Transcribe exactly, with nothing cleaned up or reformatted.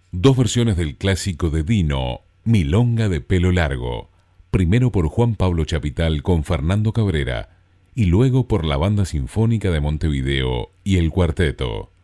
Dos versiones del clásico de Dino, Milonga de pelo largo, primero por Juan Pablo Chapital con Fernando Cabrera y luego por la Banda Sinfónica de Montevideo y el Cuarteto.